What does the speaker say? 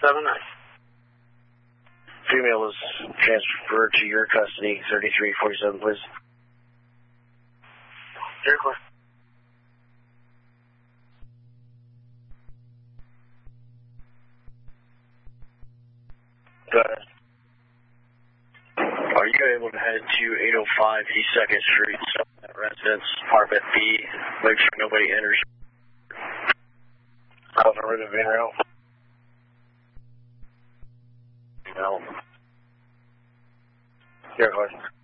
Female was transferred to your custody, 3347, please. Very clear. Go ahead. Are you able to head to 805 East 2nd Street, residence, apartment B, make sure nobody enters? Alpha Riviera. No. Here, go ahead.